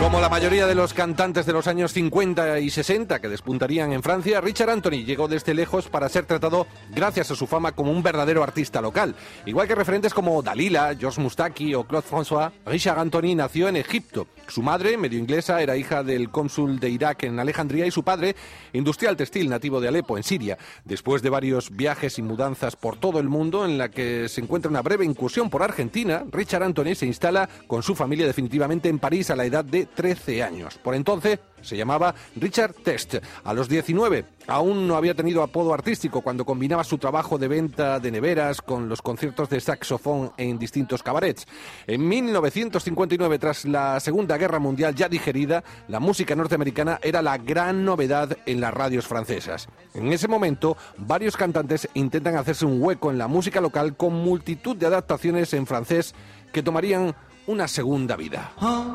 Como la mayoría de los cantantes de los años 50 y 60 que despuntarían en Francia, Richard Anthony llegó desde lejos para ser tratado, gracias a su fama, como un verdadero artista local. Igual que referentes como Dalila, Georges Moustaki o Claude François, Richard Anthony nació en Egipto. Su madre, medio inglesa, era hija del cónsul de Irak en Alejandría y su padre, industrial textil nativo de Alepo, en Siria. Después de varios viajes y mudanzas por todo el mundo, en la que se encuentra una breve incursión por Argentina, Richard Anthony se instala con su familia definitivamente en París a la edad de 13 años. Por entonces se llamaba Richard Test. A los 19 aún no había tenido apodo artístico cuando combinaba su trabajo de venta de neveras con los conciertos de saxofón en distintos cabarets. En 1959, tras la Segunda Guerra Mundial ya digerida, la música norteamericana era la gran novedad en las radios francesas. En ese momento, varios cantantes intentan hacerse un hueco en la música local con multitud de adaptaciones en francés que tomarían una segunda vida.